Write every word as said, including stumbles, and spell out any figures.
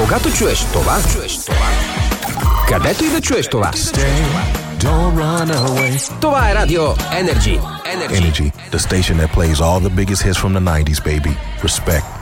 Когато чуеш това, чуеш това, където и да чуеш това, Stay, don't run away. това е Радио Energy. Energy. Energy, the station that plays all the biggest hits from the nineties, baby. Respect.